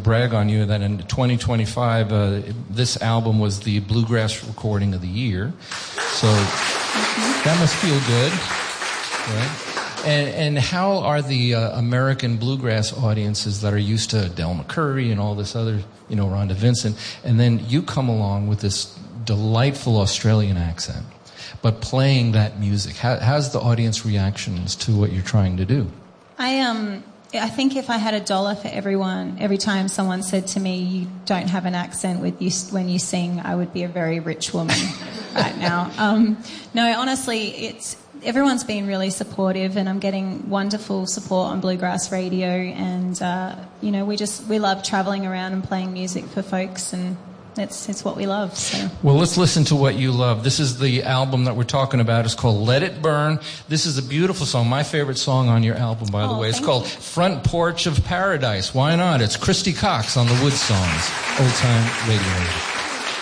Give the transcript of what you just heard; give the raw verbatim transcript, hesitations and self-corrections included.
brag on you that in twenty twenty-five, uh, this album was the Bluegrass Recording of the Year. So that must feel good, right? And, and how are the uh, American bluegrass audiences that are used to Del McCoury and all this other, you know, Rhonda Vincent, and then you come along with this delightful Australian accent, but playing that music. How, how's the audience reactions to what you're trying to do? I um, I think if I had a dollar for everyone, every time someone said to me, "You don't have an accent with you when you sing," I would be a very rich woman right now. Um, no, honestly, it's. Everyone's been really supportive, and I'm getting wonderful support on Bluegrass Radio, and uh, you know, we just we love travelling around and playing music for folks, and it's it's what we love. So. Well, let's listen to what you love. This is the album that we're talking about. It's called Let It Burn. This is a beautiful song, my favorite song on your album, by the oh, way. It's called you. Front Porch of Paradise. Why not? It's Christy Cox on the Wood Songs, Old Time Radio.